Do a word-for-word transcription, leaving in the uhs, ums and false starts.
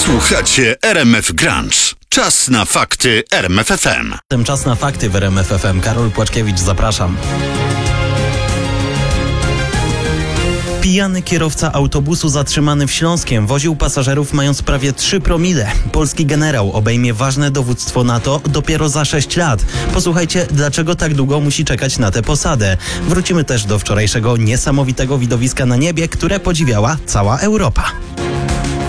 Słuchacie R M F Grunge. Czas na fakty R M F F M. Tym czas na fakty w R M F F M. Karol Płaczkiewicz, zapraszam. Pijany kierowca autobusu zatrzymany w Śląskiem woził pasażerów mając prawie trzy promile. Polski generał obejmie ważne dowództwo NATO dopiero za sześć lat. Posłuchajcie, dlaczego tak długo musi czekać na tę posadę. Wrócimy też do wczorajszego niesamowitego widowiska na niebie, które podziwiała cała Europa.